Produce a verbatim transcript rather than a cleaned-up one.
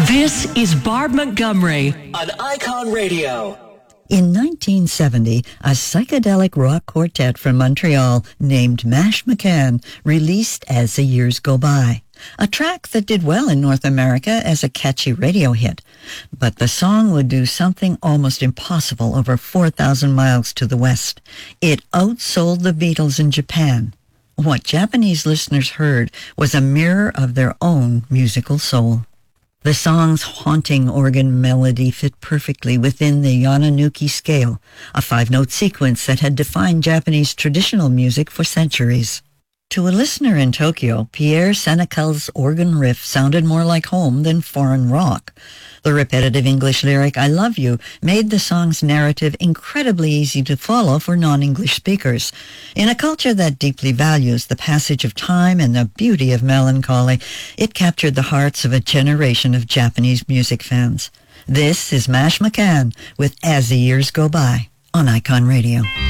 This is Barb Montgomery on Icon Radio. In nineteen seventy, a psychedelic rock quartet from Montreal named Mash McCann released As the Years Go By, a track that did well in North America as a catchy radio hit. But the song would do something almost impossible over four thousand miles to the west. It outsold the Beatles in Japan. What Japanese listeners heard was a mirror of their own musical soul. The song's haunting organ melody fit perfectly within the Yananuki scale, a five-note sequence that had defined Japanese traditional music for centuries. To a listener in Tokyo, Pierre Senecal's organ riff sounded more like home than foreign rock. The repetitive English lyric, "I love you," made the song's narrative incredibly easy to follow for non-English speakers. In a culture that deeply values the passage of time and the beauty of melancholy, it captured the hearts of a generation of Japanese music fans. This is Mash McCann with As the Years Go By on Icon Radio.